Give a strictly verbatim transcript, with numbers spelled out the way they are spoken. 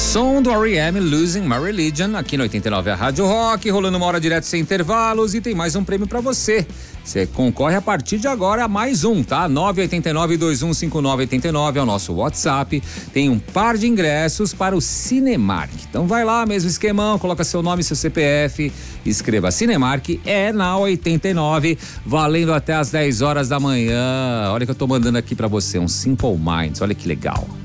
Som do R E M, Losing My Religion, aqui no oitenta e nove a Rádio Rock, rolando uma hora direto sem intervalos e tem mais um prêmio pra você. Você concorre a partir de agora a mais um, tá? nove oito nove, dois um cinco nove oito nove é o nosso WhatsApp. Tem um par de ingressos para o Cinemark. Então vai lá, mesmo esquemão, coloca seu nome e seu C P F, escreva Cinemark, é na oitenta e nove, valendo até as dez horas da manhã. Olha que eu tô mandando aqui pra você, um Simple Minds, olha que legal.